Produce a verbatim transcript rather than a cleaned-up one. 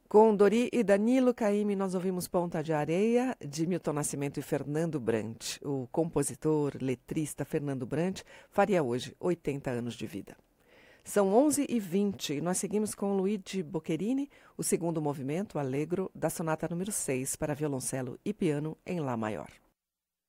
Com Dori e Danilo Caymmi, nós ouvimos Ponta de Areia, de Milton Nascimento e Fernando Brant. O compositor, letrista Fernando Brant faria hoje oitenta anos de vida. São onze e vinte e nós seguimos com Luigi Boccherini, o segundo movimento, Allegro, da sonata número seis para violoncelo e piano em Lá maior.